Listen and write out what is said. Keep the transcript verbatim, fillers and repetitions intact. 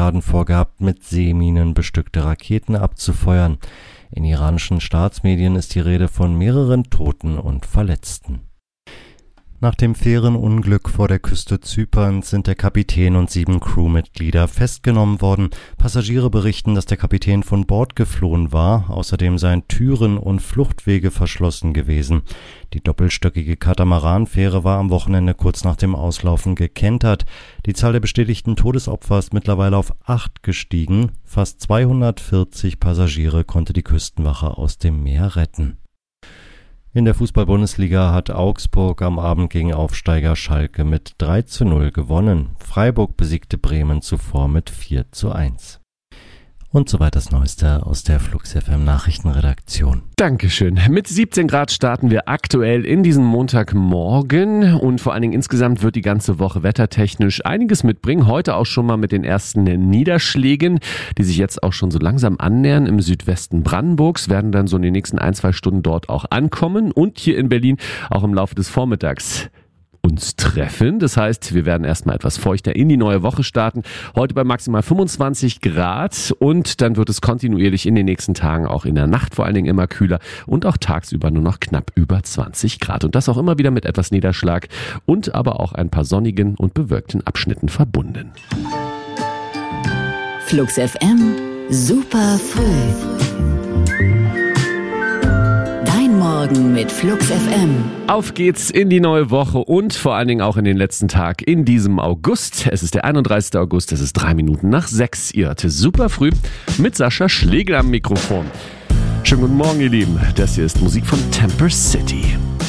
Breitengraden vorgehabt, mit Seeminen bestückte Raketen abzufeuern. In iranischen Staatsmedien ist die Rede von mehreren Toten und Verletzten. Nach dem Fährenunglück vor der Küste Zyperns sind der Kapitän und sieben Crewmitglieder festgenommen worden. Passagiere berichten, dass der Kapitän von Bord geflohen war. Außerdem seien Türen und Fluchtwege verschlossen gewesen. Die doppelstöckige Katamaranfähre war am Wochenende kurz nach dem Auslaufen gekentert. Die Zahl der bestätigten Todesopfer ist mittlerweile auf acht gestiegen. Fast zweihundertvierzig Passagiere konnte die Küstenwache aus dem Meer retten. In der Fußball-Bundesliga hat Augsburg am Abend gegen Aufsteiger Schalke mit drei zu null gewonnen. Freiburg besiegte Bremen zuvor mit vier zu eins. Und soweit das Neueste aus der Flux F M Nachrichtenredaktion. Dankeschön. Mit siebzehn Grad starten wir aktuell in diesen Montagmorgen und vor allen Dingen insgesamt wird die ganze Woche wettertechnisch einiges mitbringen. Heute auch schon mal mit den ersten Niederschlägen, die sich jetzt auch schon so langsam annähern. Im Südwesten Brandenburgs werden dann so in den nächsten ein, zwei Stunden dort auch ankommen und hier in Berlin auch im Laufe des Vormittags uns treffen. Das heißt, wir werden erstmal etwas feuchter in die neue Woche starten. Heute bei maximal fünfundzwanzig Grad und dann wird es kontinuierlich in den nächsten Tagen auch in der Nacht vor allen Dingen immer kühler und auch tagsüber nur noch knapp über zwanzig Grad. Und das auch immer wieder mit etwas Niederschlag und aber auch ein paar sonnigen und bewölkten Abschnitten verbunden. Flux F M, super früh. Morgen mit Flux F M. Auf geht's in die neue Woche und vor allen Dingen auch in den letzten Tag in diesem August. Es ist der einunddreißigste August, es ist drei Minuten nach sechs. Ihr hört super früh mit Sascha Schlegel am Mikrofon. Schönen guten Morgen, ihr Lieben. Das hier ist Musik von Temper City.